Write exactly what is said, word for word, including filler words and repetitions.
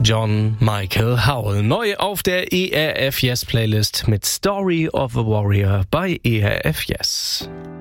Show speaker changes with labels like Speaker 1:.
Speaker 1: John Michael Howell, neu auf der E R F Yes Playlist mit Story of a Warrior bei E R F Yes.